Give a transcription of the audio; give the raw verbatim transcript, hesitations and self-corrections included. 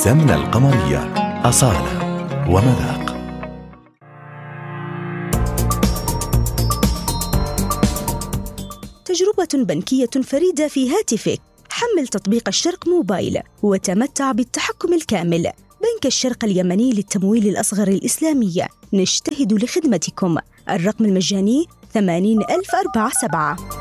سمنة القمرية، أصالة ومذاق. تجربة بنكية فريدة في هاتفك. حمل تطبيق الشرق موبايل وتمتع بالتحكم الكامل. بنك الشرق اليمني للتمويل الأصغر الإسلامي، نجتهد لخدمتكم. الرقم المجاني ثمانين ألف أربعة سبعة.